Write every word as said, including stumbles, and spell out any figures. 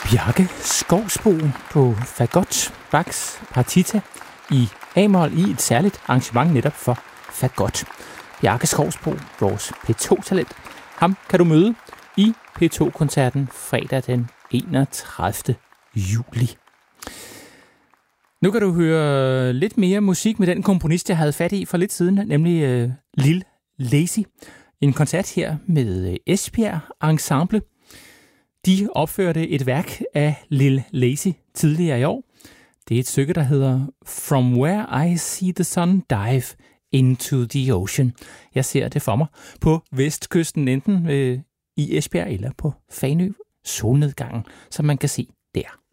Bjarke Skovsbo på fagot, Bachs partita i A-mol i et særligt arrangement netop for fagot. Bjarke Skovsbo, vores P to-talent, ham kan du møde i P to-koncerten fredag den enogtredivte juli. Nu kan du høre lidt mere musik med den komponist, jeg havde fat i for lidt siden, nemlig uh, Lil Lazy. En koncert her med Esbjerg Ensemble. De opførte et værk af Lil Lazy tidligere i år. Det er et stykke, der hedder From Where I See the Sun Dive Into the Ocean. Jeg ser det for mig på vestkysten, enten øh, i Esbjerg eller på Fanø, solnedgangen, som man kan se der.